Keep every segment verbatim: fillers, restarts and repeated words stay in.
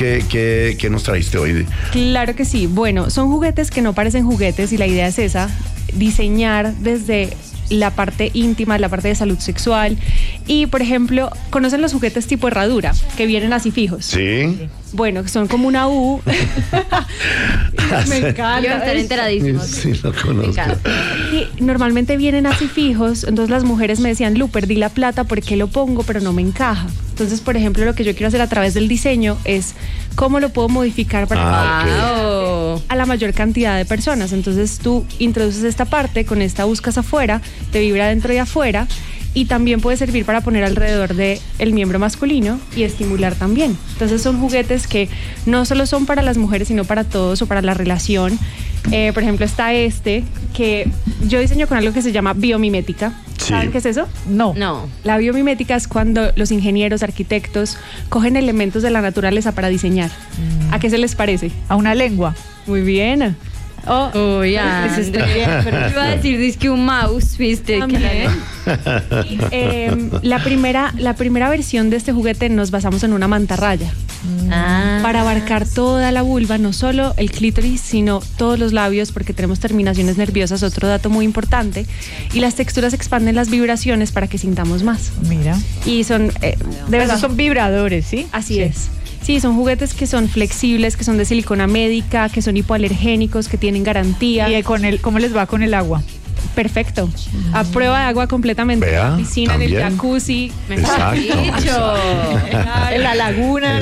¿qué, qué, qué nos trajiste hoy? Claro que sí. Bueno, son juguetes que no parecen juguetes y la idea es esa, diseñar desde la parte íntima, la parte de salud sexual. Y, por ejemplo, ¿conocen los juguetes tipo herradura? Que vienen así fijos. Sí. Bueno, que son como una U. Me encanta. Yo estar enteradísimo. Sí, lo conozco. Y normalmente vienen así fijos, entonces las mujeres me decían, Lu, perdí la plata, ¿por qué lo pongo? Pero no me encaja. Entonces, por ejemplo, lo que yo quiero hacer a través del diseño es cómo lo puedo modificar para Ah, que Wow. a la mayor cantidad de personas. Entonces tú introduces esta parte, con esta buscas afuera, te vibra dentro y afuera, y también puede servir para poner alrededor del miembro masculino y estimular también. Entonces son juguetes que no solo son para las mujeres, sino para todos o para la relación. Eh, por ejemplo, está este, que yo diseño con algo que se llama biomimética. Sí. ¿Saben qué es eso? No. No. La biomimética es cuando los ingenieros, arquitectos, cogen elementos de la naturaleza para diseñar. ¿A qué se les parece? A una lengua. Muy bien. Oh, Uy, ya. Eso está bien, pero Iba a decir, dice que un mouse, viste. También. Que la- eh, la, primera, la primera versión de este juguete nos basamos en una mantarraya. Ah. Para abarcar toda la vulva, no solo el clítoris, sino todos los labios, porque tenemos terminaciones nerviosas, otro dato muy importante. Y las texturas expanden las vibraciones para que sintamos más. Mira. Y son, eh, de verdad, Esos son vibradores, ¿sí? así Sí. es. Sí, son juguetes que son flexibles, que son de silicona médica, que son hipoalergénicos, que tienen garantía. ¿Y con el, cómo les va con el agua? Perfecto. A prueba de agua completamente. Vea, en la piscina, en el también. jacuzzi. Me Exacto. Dicho. En la laguna.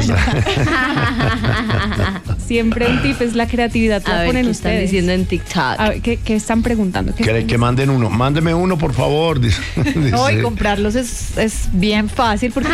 Siempre un tip es la creatividad. A La ver, ponen ¿qué están ustedes. diciendo en TikTok? A ver, ¿qué, qué están preguntando? ¿Qué Que, están- que manden uno. Mándeme uno, por favor. Dice, No, y dice. comprarlos es, es bien fácil porque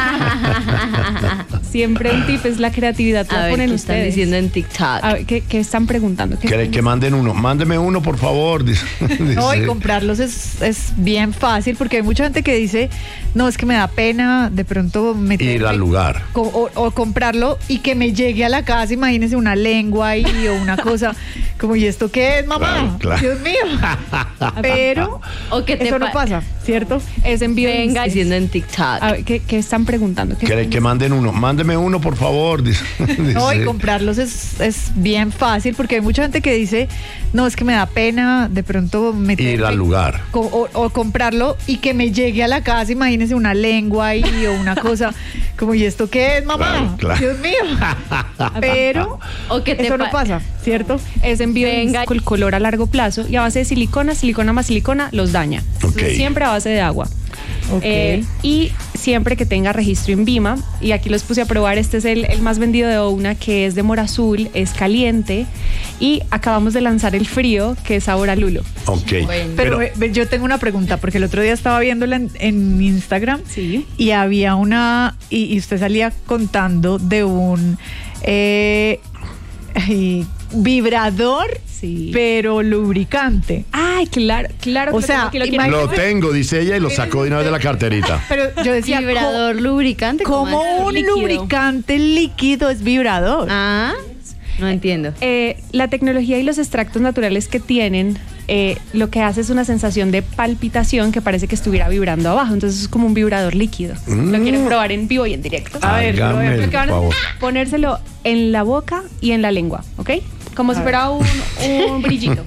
Siempre un tip es la creatividad. A La ver, ponen ¿qué están ustedes. diciendo en TikTok? A ver, ¿qué, qué están preguntando? ¿Qué Que, están- que manden uno. Mándeme uno, por favor. Dice, no, y dice. comprarlos es, es bien fácil porque hay mucha gente que dice, no, es que me da pena de pronto meterme, Ir al lugar. co- o, o comprarlo y que me llegue a la casa, imagínense una lengua ahí o una cosa como, ¿y esto qué es, mamá? Claro, claro. Dios mío. Pero O que te eso no pa- pasa, ¿cierto? Es envío de Venga insta- diciendo en TikTok. A ver, ¿qué, qué están preguntando? ¿Qué Que, están- que manden uno. Mándeme uno, por favor. Dice, No, y dice. comprarlos es, es bien fácil porque hay mucha gente que dice, no, es que me da pena de pronto meterme, Ir al lugar. co- o, o comprarlo y que me llegue a la casa, imagínense una lengua ahí o una cosa como, ¿y esto qué es, mamá? Claro, claro. Dios mío. Pero O que te eso no pa- pasa, ¿cierto? Es envío de Venga. insta- con color a largo plazo y a base de silicona, silicona más silicona los daña. Entonces, Ok. siempre a base de agua. Ok. Eh, y siempre que tenga registro INVIMA, y aquí los puse a probar, este es el, el más vendido de Ouna, que es de mora azul, es caliente, y acabamos de lanzar el frío, que es sabor a lulo. Ok. Bueno. Pero, eh, ve, yo tengo una pregunta, porque el otro día estaba viéndola en, en Instagram Sí. y había una, y, y usted salía contando de un eh, ay, vibrador, Sí. pero lubricante. Ay, claro, claro. que O lo sea, tengo aquí, lo quiero- Lo tengo, dice ella, y lo sacó de una vez de la carterita. Pero yo decía, Vibrador lubricante. ¿cómo, ¿cómo es? un Líquido. lubricante líquido es vibrador? Ah, no entiendo. Eh, la tecnología y los extractos naturales que tienen, eh, lo que hace es una sensación de palpitación que parece que estuviera vibrando abajo. Entonces es como un vibrador líquido. Mm. Lo quieren probar en vivo y en directo. A ver, Hágame lo voy a- el Lo que van a favor. ponérselo en la boca y en la lengua, ¿ok? Como si fuera un, un brillito.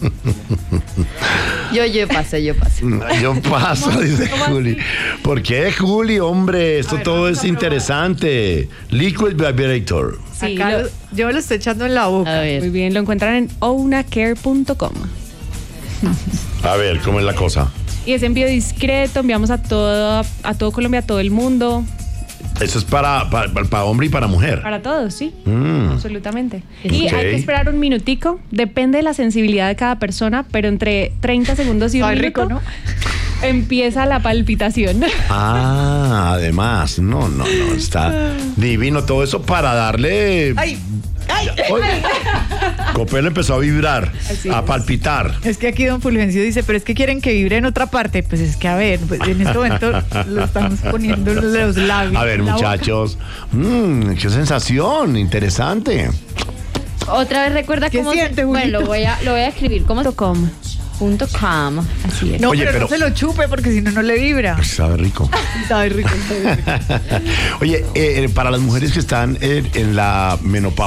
Yo, yo paso, yo paso. Yo paso, dice ¿Cómo así? Juli. ¿Por qué, Juli? Hombre, esto todo es interesante. Liquid Vibrator. Sí, Acá lo- lo- yo me lo estoy echando en la A boca. muy ver. bien, lo encuentran en ounacare punto com. A ver, ¿cómo es la cosa? Y es envío discreto, enviamos a todo, a todo Colombia, a todo el mundo, Eso es para, para, para hombre y para mujer. para todos, sí. Mm. Absolutamente. Y Ok. hay que esperar un minutico, depende de la sensibilidad de cada persona, pero entre treinta segundos y un Ay, minuto rico, ¿no? empieza la palpitación. Ah, además, no, no, no, está divino todo eso para darle... Ay, ay. Oye, Copelo empezó a vibrar, Así a es. palpitar. Es que aquí don Fulgencio dice, pero es que quieren que vibre en otra parte. Pues es que, a ver, pues en este momento lo estamos poniendo en los labios. A ver, en la boca. muchachos, mmm, qué sensación, interesante. Otra vez recuerda ¿Qué cómo. siente, bueno, Julito? lo voy a, lo voy a escribir. ¿Cómo? .com. Punto com. Así es. No, Oye, pero, pero- no se lo chupe porque si no, no le vibra. Sabe rico. Sabe rico, sabe rico. Oye, eh, para las mujeres que están en, en la menopausia,